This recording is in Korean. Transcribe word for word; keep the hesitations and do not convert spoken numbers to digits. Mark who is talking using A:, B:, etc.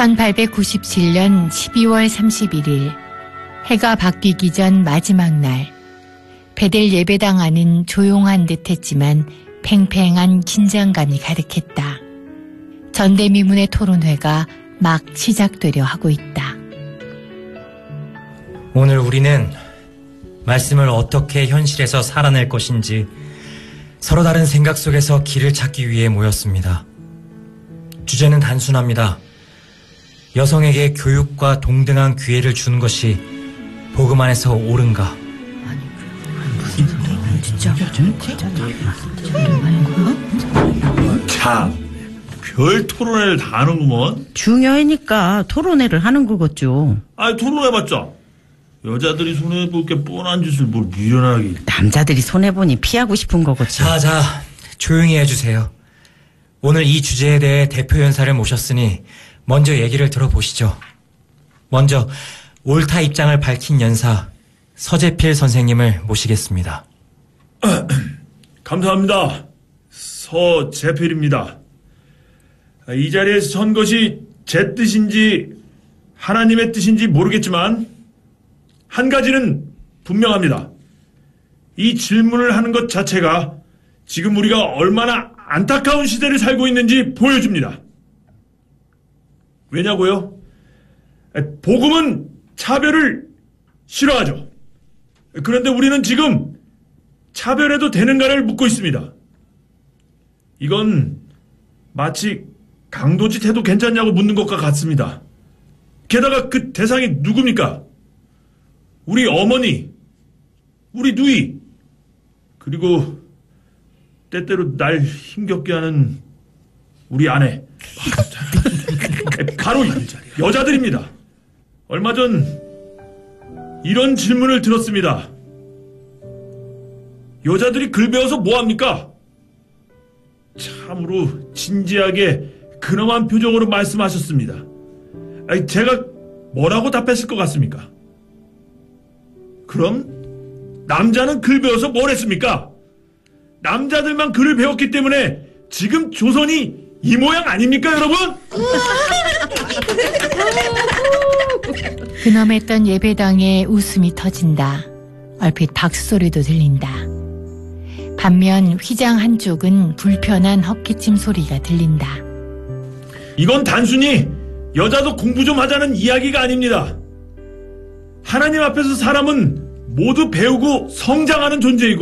A: 천팔백구십칠년 십이월 삼십일일 해가 바뀌기 전 마지막 날, 베델 예배당 안은 조용한 듯 했지만 팽팽한 긴장감이 가득했다. 전대미문의 토론회가 막 시작되려 하고 있다.
B: 오늘 우리는 말씀을 어떻게 현실에서 살아낼 것인지 서로 다른 생각 속에서 길을 찾기 위해 모였습니다. 주제는 단순합니다. 여성에게 교육과 동등한 기회를 주는 것이 복음 안에서 옳은가?
C: 참, 별 토론회를 다 하는구먼.
D: 중요하니까 토론회를 하는 거겠죠.
C: 아니, 토론해봤자 여자들이 손해볼 게 뻔한 짓을 뭘 미련하게.
D: 남자들이 손해보니 피하고 싶은 거겠죠.
B: 자, 자, 조용히 해주세요. 오늘 이 주제에 대해 대표 연사를 모셨으니 먼저 얘기를 들어보시죠. 먼저 옳다 입장을 밝힌 연사 서재필 선생님을 모시겠습니다.
C: 감사합니다. 서재필입니다. 이 자리에 선 것이 제 뜻인지 하나님의 뜻인지 모르겠지만 한 가지는 분명합니다. 이 질문을 하는 것 자체가 지금 우리가 얼마나 안타까운 시대를 살고 있는지 보여줍니다. 왜냐고요? 복음은 차별을 싫어하죠. 그런데 우리는 지금 차별해도 되는가를 묻고 있습니다. 이건 마치 강도짓 해도 괜찮냐고 묻는 것과 같습니다. 게다가 그 대상이 누굽니까? 우리 어머니, 우리 누이, 그리고 때때로 날 힘겹게 하는 우리 아내. 바로 여자들입니다. 얼마 전 이런 질문을 들었습니다. 여자들이 글 배워서 뭐합니까? 참으로 진지하게 근엄한 표정으로 말씀하셨습니다. 아니, 제가 뭐라고 답했을 것 같습니까? 그럼 남자는 글 배워서 뭘 했습니까? 남자들만 글을 배웠기 때문에 지금 조선이 이 모양 아닙니까, 여러분?
A: 근엄했던 예배당에 웃음이 터진다. 얼핏 박수소리도 들린다. 반면 휘장 한쪽은 불편한 헛기침 소리가 들린다.
C: 이건 단순히 여자도 공부 좀 하자는 이야기가 아닙니다. 하나님 앞에서 사람은 모두 배우고 성장하는 존재이고